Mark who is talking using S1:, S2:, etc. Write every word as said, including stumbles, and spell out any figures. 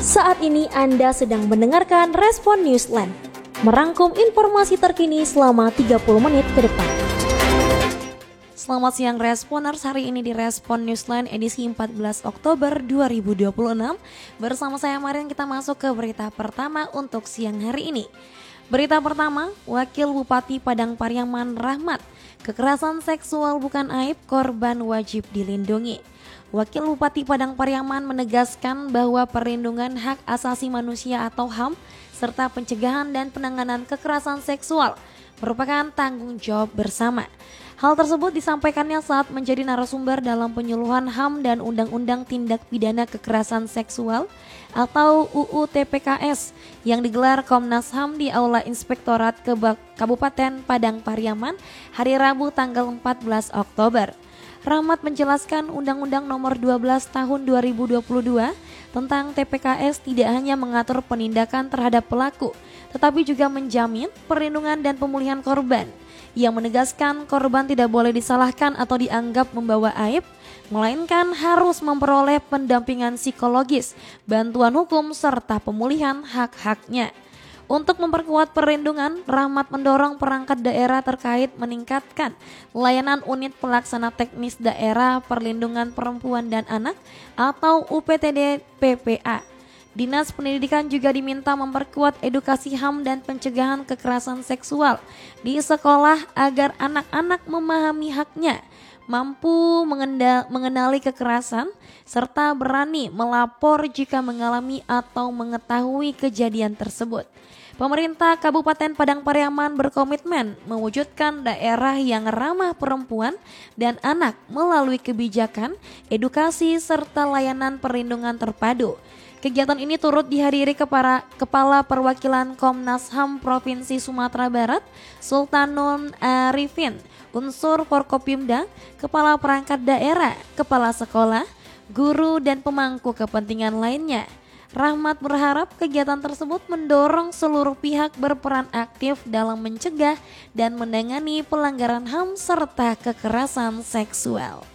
S1: Saat ini Anda sedang mendengarkan Respon Newsline, merangkum informasi terkini selama tiga puluh menit ke depan.
S2: Selamat siang Responers, hari ini di Respon Newsline edisi empat belas Oktober dua ribu dua puluh enam. Bersama saya Marian, kita masuk ke berita pertama untuk siang hari ini. Berita pertama, Wakil Bupati Padang Pariaman Rahmat, kekerasan seksual bukan aib, korban wajib dilindungi. Wakil Bupati Padang Pariaman menegaskan bahwa perlindungan hak asasi manusia atau H A M serta pencegahan dan penanganan kekerasan seksual merupakan tanggung jawab bersama. Hal tersebut disampaikannya saat menjadi narasumber dalam penyuluhan H A M dan Undang-Undang Tindak Pidana Kekerasan Seksual atau U U T P K S yang digelar Komnas H A M di Aula Inspektorat Kabupaten Padang Pariaman hari Rabu tanggal empat belas Oktober. Rahmat menjelaskan Undang-Undang Nomor dua belas Tahun dua ribu dua puluh dua tentang T P K S tidak hanya mengatur penindakan terhadap pelaku, tetapi juga menjamin perlindungan dan pemulihan korban. Yang menegaskan korban tidak boleh disalahkan atau dianggap membawa aib, melainkan harus memperoleh pendampingan psikologis, bantuan hukum, serta pemulihan hak-haknya. Untuk memperkuat perlindungan, Rahmat mendorong perangkat daerah terkait meningkatkan layanan unit pelaksana teknis daerah perlindungan perempuan dan anak atau U P T D P P A. Dinas Pendidikan juga diminta memperkuat edukasi H A M dan pencegahan kekerasan seksual di sekolah agar anak-anak memahami haknya, mampu mengendal, mengenali kekerasan, serta berani melapor jika mengalami atau mengetahui kejadian tersebut. Pemerintah Kabupaten Padang Pariaman berkomitmen mewujudkan daerah yang ramah perempuan dan anak melalui kebijakan, edukasi, serta layanan perlindungan terpadu. Kegiatan ini turut dihadiri kepala, Kepala Perwakilan Komnas H A M Provinsi Sumatera Barat, Sultanun Arifin, unsur Forkopimda, Kepala Perangkat Daerah, Kepala Sekolah, guru, dan pemangku kepentingan lainnya. Rahmat berharap kegiatan tersebut mendorong seluruh pihak berperan aktif dalam mencegah dan menangani pelanggaran H A M serta kekerasan seksual.